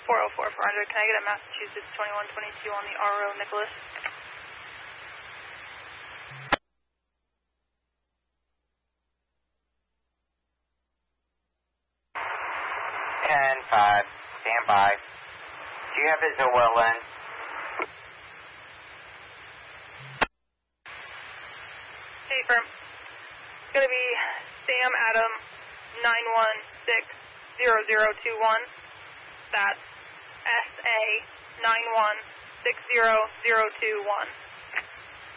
404 400. Can I get a Massachusetts 2122 on the RO Nicholas? Five, stand by. Do you have his OLN? Hey, firm. It's going to be Sam Adam 9160021. That's SA 9160021.